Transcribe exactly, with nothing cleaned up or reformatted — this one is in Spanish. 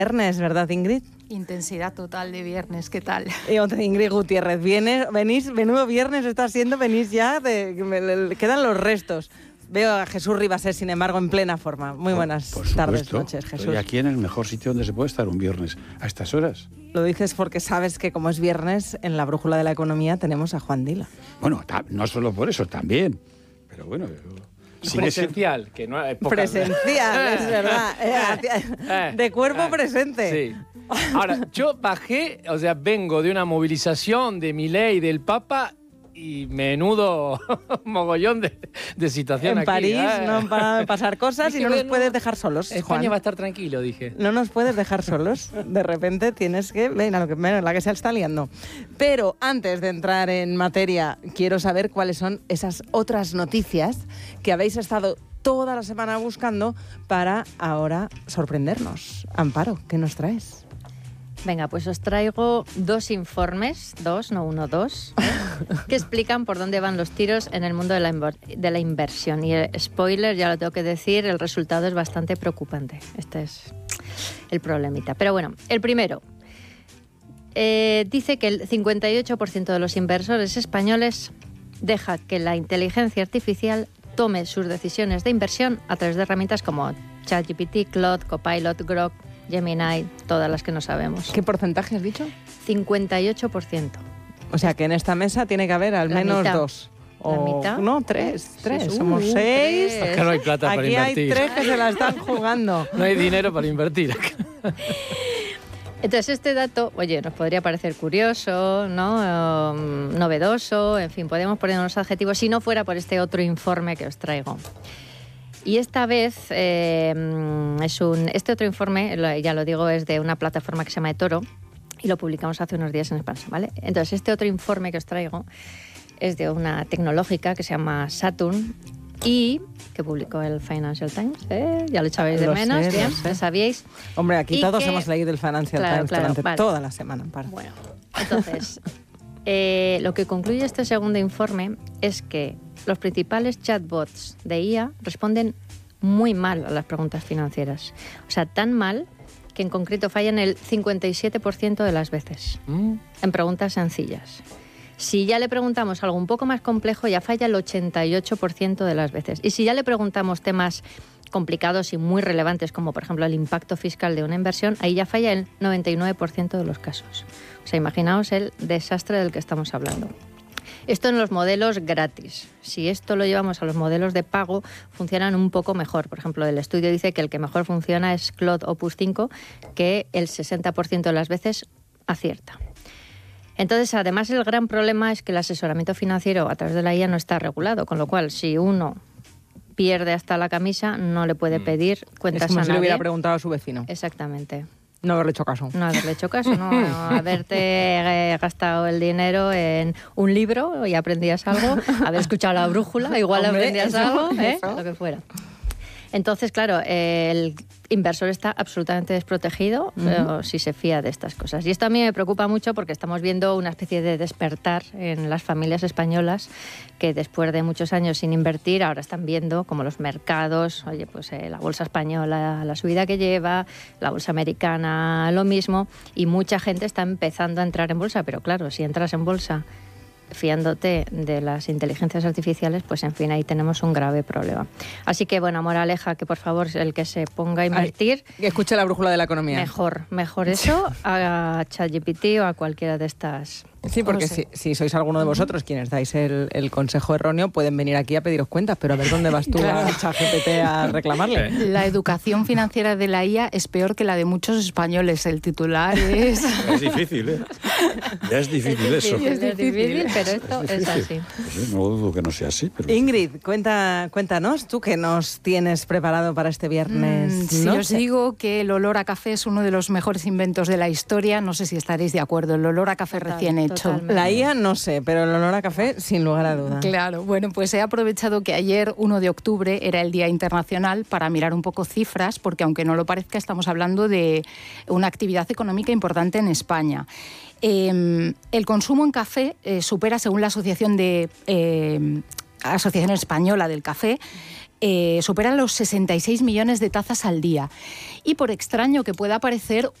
viernes, ¿verdad, Ingrid? Intensidad total de viernes, ¿qué tal? Y otra Ingrid Gutiérrez, viene, venís, menudo viernes está siendo, venís ya, de, me, le, quedan los restos. Veo a Jesús Ribasés, sin embargo, en plena forma. Muy buenas por, por tardes, supuesto, noches, Jesús. Estoy aquí en el mejor sitio donde se puede estar un viernes, a estas horas. Lo dices porque sabes que como es viernes, en la brújula de la economía tenemos a Juan Dila. Bueno, ta, no solo por eso, también. Pero bueno... Sí, presencial, que no hay pocas... Presencial, es verdad. Eh, de cuerpo presente. Sí. Ahora, yo bajé, o sea, vengo de una movilización de Milei y del Papa y menudo mogollón de, de situación en aquí. París ¿eh? no han parado de pasar cosas y no nos puedes dejar solos, España Juan. va a estar tranquilo, dije. No nos puedes dejar solos. De repente tienes que... Ven, a lo que, ven, la que se está liando. Pero antes de entrar en materia, quiero saber cuáles son esas otras noticias que habéis estado toda la semana buscando para ahora sorprendernos. Amparo, ¿qué nos traes? Venga, pues os traigo dos informes, dos, no uno, dos, ¿eh? que explican por dónde van los tiros en el mundo de la, de la inversión. Y el spoiler, ya lo tengo que decir, el resultado es bastante preocupante. Este es el problemita. Pero bueno, el primero. Eh, dice que el cincuenta y ocho por ciento de los inversores españoles deja que la inteligencia artificial tome sus decisiones de inversión a través de herramientas como ChatGPT, Claude, Copilot, Grok, Gemini, todas las que no sabemos. ¿Qué porcentaje has dicho? cincuenta y ocho por ciento. O sea, que en esta mesa tiene que haber al La menos mitad. dos. O, ¿La mitad? No, tres. tres. Sí, Somos uh, seis. tres. Es que no hay plata para Aquí hay invertir. tres que se la están jugando. No hay dinero para invertir. Entonces, este dato, oye, nos podría parecer curioso, ¿no? Um, novedoso, en fin, podemos poner unos adjetivos si no fuera por este otro informe que os traigo. Y esta vez, eh, es un, este otro informe, ya lo digo, es de una plataforma que se llama eToro y lo publicamos hace unos días en España, ¿vale? Entonces, este otro informe que os traigo es de una tecnológica que se llama Saturn y que publicó el Financial Times, ¿eh? Ya lo echabais de Lo menos, sé, bien, lo sé. ya sabíais. Hombre, aquí Y todos que- hemos leído el Financial Claro, Times claro, durante vale. toda la semana, Amparo. Bueno, entonces, eh, lo que concluye este segundo informe es que los principales chatbots de I A responden muy mal a las preguntas financieras. O sea, tan mal que en concreto fallan el cincuenta y siete por ciento de las veces ¿Mm? en preguntas sencillas. Si ya le preguntamos algo un poco más complejo, ya falla el ochenta y ocho por ciento de las veces. Y si ya le preguntamos temas complicados y muy relevantes, como por ejemplo el impacto fiscal de una inversión, ahí ya falla el noventa y nueve por ciento de los casos. O sea, imaginaos el desastre del que estamos hablando. Esto en los modelos gratis. Si esto lo llevamos a los modelos de pago, funcionan un poco mejor. Por ejemplo, el estudio dice que el que mejor funciona es Claude Opus cinco, que el sesenta por ciento de las veces acierta. Entonces, además, el gran problema es que el asesoramiento financiero a través de la I A no está regulado, con lo cual, si uno pierde hasta la camisa, no le puede pedir cuentas Es como a si le nadie. hubiera preguntado a su vecino. Exactamente. No haberle hecho caso. No haberle hecho caso, no, no haberte eh, gastado el dinero en un libro y aprendías algo, haber escuchado la brújula, igual Hombre, aprendías eso, algo, ¿eh? eso. Lo que fuera. Entonces, claro, el inversor está absolutamente desprotegido uh-huh. eh, si se fía de estas cosas. Y esto a mí me preocupa mucho porque estamos viendo una especie de despertar en las familias españolas que después de muchos años sin invertir ahora están viendo como los mercados, oye, pues eh, la bolsa española, la subida que lleva, la bolsa americana, lo mismo, y mucha gente está empezando a entrar en bolsa, pero claro, si entras en bolsa fiándote de las inteligencias artificiales, pues en fin, ahí tenemos un grave problema. Así que, bueno, moraleja, que por favor el que se ponga a invertir... Ay, que escuche la brújula de la economía. Mejor, mejor eso a ChatGPT o a cualquiera de estas... Sí, porque si, si sois alguno de vosotros quienes dais el, el consejo erróneo, pueden venir aquí a pediros cuentas, pero a ver dónde vas tú claro. a ChatGPT a reclamarle. La educación financiera de la I A es peor que la de muchos españoles. El titular es... Es difícil, ¿eh? Ya es difícil es eso. Difícil, es difícil, pero esto es, es así. Pues no dudo que no sea así. Pero... Ingrid, cuenta, cuéntanos, ¿tú qué nos tienes preparado para este viernes? Mm, si ¿no? os digo que el olor a café es uno de los mejores inventos de la historia, no sé si estaréis de acuerdo. El olor a café Total, recién hecho. Totalmente. La I A no sé, pero el olor a café sin lugar a duda. Claro, bueno, pues he aprovechado que ayer, uno de octubre, era el Día Internacional para mirar un poco cifras, porque aunque no lo parezca, estamos hablando de una actividad económica importante en España. Eh, el consumo en café eh, supera, según la Asociación de eh, Asociación Española del Café, eh, superan los sesenta y seis millones de tazas al día. Y por extraño que pueda parecer,